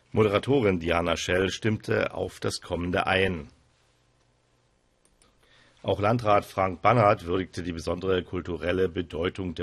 Moderatorin Diana Schell stimmte auf das Kommende ein. Auch Landrat Frank Bannert würdigte die besondere kulturelle Bedeutung